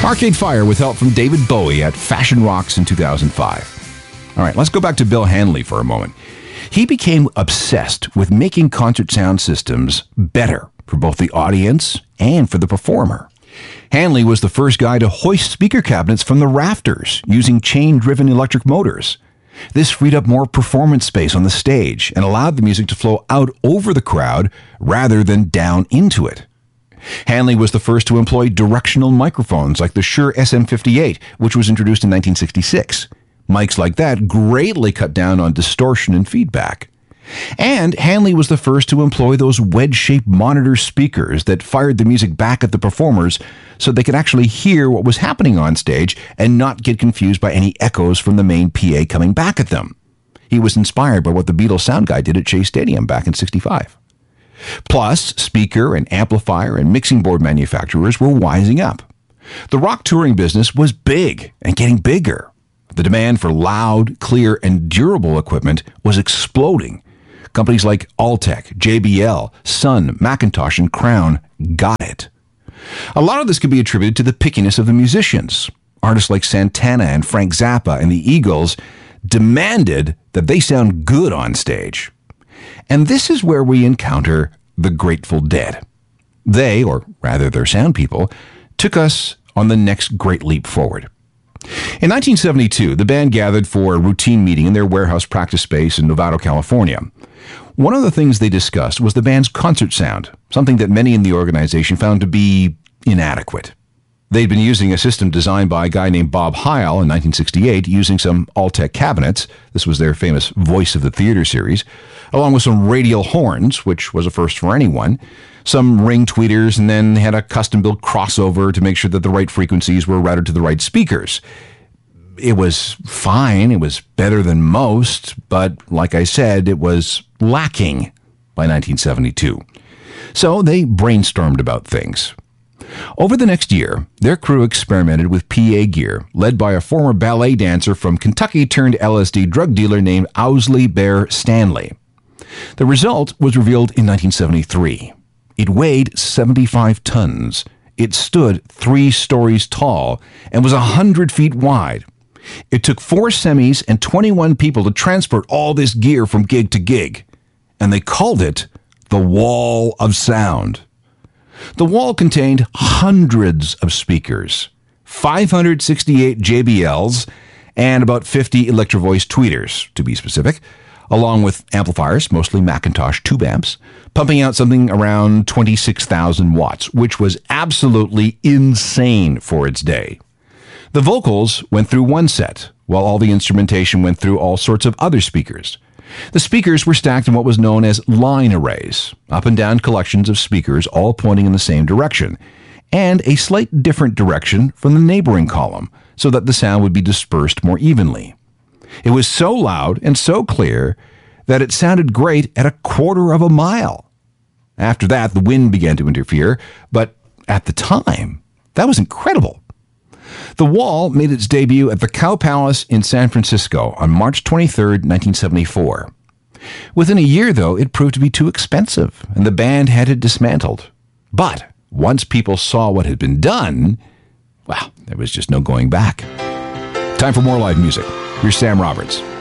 Arcade Fire with help from David Bowie at Fashion Rocks in 2005. All right, let's go back to Bill Hanley for a moment. He became obsessed with making concert sound systems better for both the audience and for the performer. Hanley was the first guy to hoist speaker cabinets from the rafters using chain-driven electric motors. This freed up more performance space on the stage and allowed the music to flow out over the crowd rather than down into it. Hanley was the first to employ directional microphones like the Shure SM58, which was introduced in 1966. Mics like that greatly cut down on distortion and feedback. And Hanley was the first to employ those wedge-shaped monitor speakers that fired the music back at the performers so they could actually hear what was happening on stage and not get confused by any echoes from the main PA coming back at them. He was inspired by what the Beatles sound guy did at Shea Stadium back in '65. Plus, speaker and amplifier and mixing board manufacturers were wising up. The rock touring business was big and getting bigger. The demand for loud, clear, and durable equipment was exploding. Companies like Altec, JBL, Sun, Macintosh, and Crown got it. A lot of this could be attributed to the pickiness of the musicians. Artists like Santana and Frank Zappa and the Eagles demanded that they sound good on stage. And this is where we encounter the Grateful Dead. They, or rather their sound people, took us on the next great leap forward. In 1972, the band gathered for a routine meeting in their warehouse practice space in Novato, California. One of the things they discussed was the band's concert sound, something that many in the organization found to be inadequate. They'd been using a system designed by a guy named Bob Heil in 1968 using some Altec cabinets. This was their famous Voice of the Theater series, along with some radial horns, which was a first for anyone, some ring tweeters, and then had a custom-built crossover to make sure that the right frequencies were routed to the right speakers. It was fine. It was better than most, but like I said, it was lacking by 1972. So they brainstormed about things. Over the next year, their crew experimented with PA gear, led by a former ballet dancer from Kentucky turned LSD drug dealer named Owsley Bear Stanley. The result was revealed in 1973. It weighed 75 tons. It stood 3 stories tall and was 100 feet wide. It took 4 semis and 21 people to transport all this gear from gig to gig. And they called it the Wall of Sound. The wall contained hundreds of speakers, 568 JBLs, and about 50 Electro-Voice tweeters, to be specific, along with amplifiers, mostly Macintosh tube amps, pumping out something around 26,000 watts, which was absolutely insane for its day. The vocals went through one set, while all the instrumentation went through all sorts of other speakers. The speakers were stacked in what was known as line arrays, up and down collections of speakers all pointing in the same direction, and a slight different direction from the neighboring column, so that the sound would be dispersed more evenly. It was so loud and so clear that it sounded great at a quarter of a mile. After that, the wind began to interfere, but at the time, that was incredible. The Wall made its debut at the Cow Palace in San Francisco on March 23, 1974. Within a year, though, it proved to be too expensive, and the band had it dismantled. But once people saw what had been done, well, there was just no going back. Time for more live music. Here's Sam Roberts.